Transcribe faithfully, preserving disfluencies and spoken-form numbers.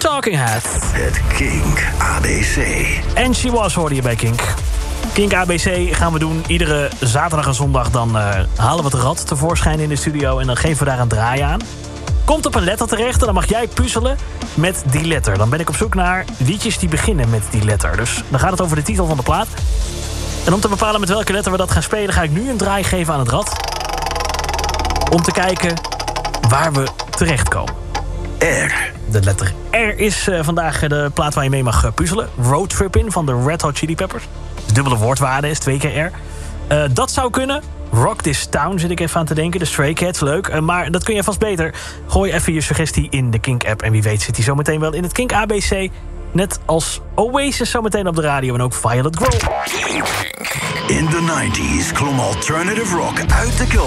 Talking Heads. Het Kink A B C. And She Was hoorde je bij Kink. Kink A B C gaan we doen iedere zaterdag en zondag. Dan uh, halen we het rad tevoorschijn in de studio en dan geven we daar een draai aan. Komt op een letter terecht en dan mag jij puzzelen met die letter. Dan ben ik op zoek naar liedjes die beginnen met die letter. Dus dan gaat het over de titel van de plaat. En om te bepalen met welke letter we dat gaan spelen, ga ik nu een draai geven aan het rad. Om te kijken waar we terechtkomen. R. De letter R is uh, vandaag de plaat waar je mee mag uh, puzzelen. Road Trippin' van de Red Hot Chili Peppers. Dubbele woordwaarde is twee keer R. Uh, dat zou kunnen. Rock This Town zit ik even aan te denken. De Stray Cats, leuk. Uh, maar dat kun je vast beter. Gooi even je suggestie in de Kink-app. En wie weet zit hij zometeen wel in het Kink A B C. Net als Oasis zometeen op de radio. En ook Violet Grove. In de nineties klom alternative rock uit de kelder.